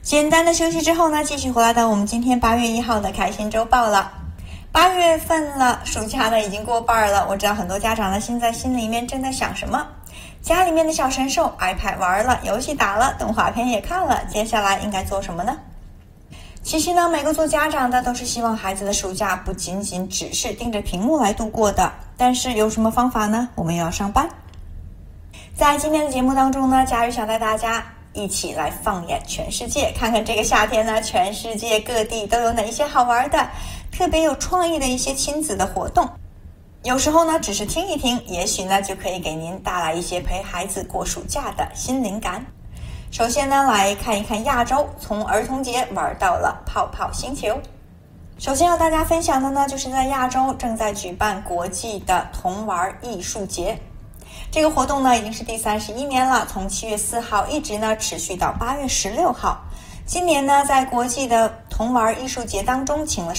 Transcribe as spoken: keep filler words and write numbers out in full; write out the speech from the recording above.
简单的休息之后呢，继续回来到我们今天八月一号的开心周报了。八月份了，暑假呢已经过半了，我知道很多家长呢现在心里面正在想什么，家里面的小神兽 iPad 玩了，游戏打了，动画片也看了，接下来应该做什么呢？其实呢，每个做家长的都是希望孩子的暑假不仅仅只是盯着屏幕来度过的，但是有什么方法呢？我们又要上班。在今天的节目当中呢，佳宇想带大家一起来放眼全世界，看看这个夏天呢，全世界各地都有哪一些好玩的、特别有创意的一些亲子的活动。有时候呢，只是听一听，也许呢就可以给您带来一些陪孩子过暑假的新灵感。首先呢，来看一看亚洲，从儿童节玩到了泡泡星球。首先要大家分享的呢，就是在亚洲正在举办国际的童玩艺术节。这个活动呢已经是第三十一年了，从七月四号一直呢持续到八月十六号。今年呢，在国际的童玩艺术节当中，请了